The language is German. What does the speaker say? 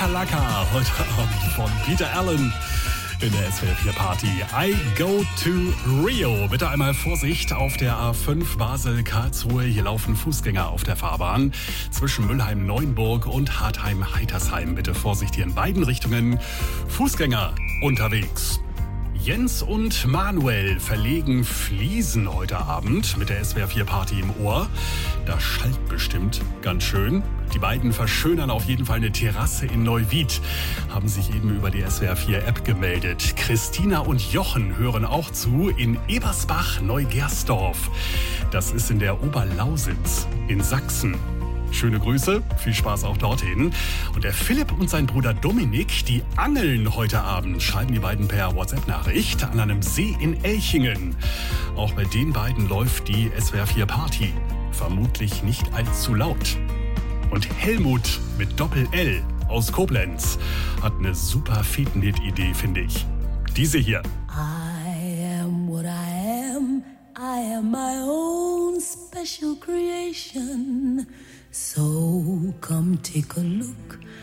Laka, heute Abend von Peter Allen in der SWR 4 Party. I go to Rio. Bitte einmal Vorsicht auf der A5 Basel-Karlsruhe. Hier laufen Fußgänger auf der Fahrbahn zwischen Mülheim-Neuenburg und Hartheim-Heitersheim. Bitte Vorsicht hier in beiden Richtungen. Fußgänger unterwegs. Jens und Manuel verlegen Fliesen heute Abend mit der SWR 4 Party im Ohr. Das schallt bestimmt ganz schön. Die beiden verschönern auf jeden Fall eine Terrasse in Neuwied, haben sich eben über die SWR 4 App gemeldet. Christina und Jochen hören auch zu in Ebersbach-Neugersdorf. Das ist in der Oberlausitz in Sachsen. Schöne Grüße, viel Spaß auch dorthin. Und der Philipp und sein Bruder Dominik, die angeln heute Abend, schreiben die beiden per WhatsApp-Nachricht an einem See in Elchingen. Auch bei den beiden läuft die SWR 4 Party. Vermutlich nicht allzu laut. Und Helmut mit Doppel-L aus Koblenz hat eine super Fetenlied-Idee, finde ich. Diese hier. I am what I am. I am my own special creation. So come take a look